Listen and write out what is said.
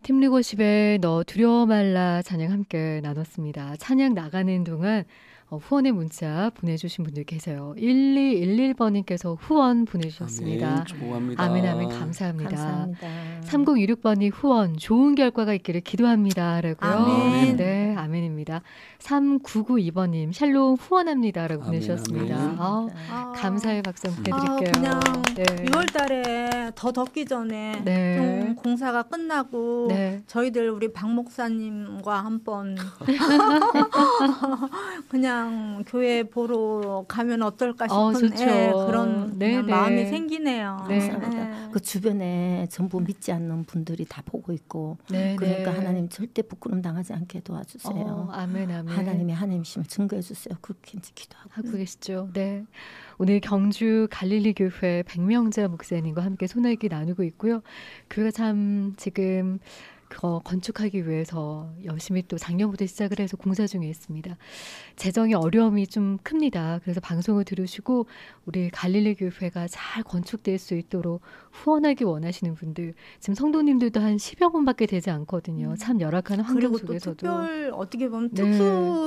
팀 리거십에 너 두려워 말라 찬양 함께 나눴습니다. 찬양 나가는 동안 후원의 문자 보내주신 분들 계세요. 1211번님께서 후원 보내주셨습니다. 아멘, 축복합니다. 아멘 아멘 감사합니다. 감사합니다. 3026번이 후원 좋은 결과가 있기를 기도합니다. 라고요. 아멘. 네, 아멘입니다. 3992번님 샬롬 후원합니다. 라고 아멘, 보내주셨습니다. 아멘. 감사의 박수 보내드릴게요. 그냥 네. 6월달에 더 덥기 전에 네. 좀 공사가 끝나고 네. 저희들 우리 박 목사님과 한번 그냥 교회 보러 가면 어떨까 싶은 좋죠. 그런 네, 그냥 네. 마음이 생기네요. 네. 네. 그 주변에 전부 믿지 않는 분들이 다 보고 있고 네, 그러니까 네. 하나님 절대 부끄럼 당하지 않게 도와주세요. 아멘 아멘. 하나님의 하나님이심을 증거해 주세요. 그렇게 이제 기도하고 하고 계시죠. 네. 오늘 경주 갈릴리 교회 백명자 목사님과 함께 손얘기 나누고 있고요. 교회가 참 지금 건축하기 위해서 열심히 또 작년부터 시작을 해서 공사 중에 있습니다. 재정의 어려움이 좀 큽니다. 그래서 방송을 들으시고 우리 갈릴리 교회가 잘 건축될 수 있도록 후원하기 원하시는 분들 지금 성도님들도 한 10여 분밖에 되지 않거든요. 참 열악한 환경 그리고 또 속에서도. 특별 어떻게 보면 네. 특수